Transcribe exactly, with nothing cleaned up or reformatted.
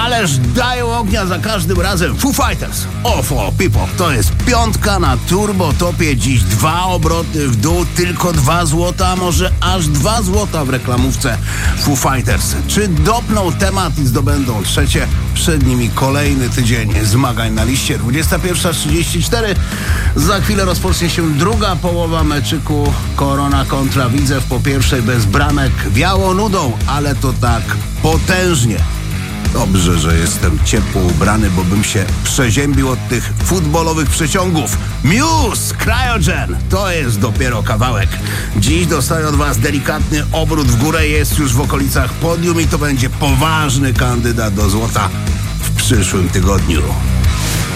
ależ dają ognia za każdym razem. Foo Fighters, of all people. To jest piątka na turbo topie. Dziś dwa obroty w dół, tylko dwa złota, a może aż dwa złota w reklamówce Foo Fighters. Czy dopną temat i zdobędą trzecie? Przed nimi kolejny tydzień zmagań na liście. dwudziesta pierwsza trzydzieści cztery. Za chwilę rozpocznie się druga połowa meczyku Korona kontra Widzew. Po pierwszej bez bramek wiało nudą, ale to tak potężnie. Dobrze, że jestem ciepło ubrany, bo bym się przeziębił od tych futbolowych przeciągów. Muse, Cryogen, to jest dopiero kawałek. Dziś dostaję od was delikatny obrót w górę, jest już w okolicach podium i to będzie poważny kandydat do złota w przyszłym tygodniu.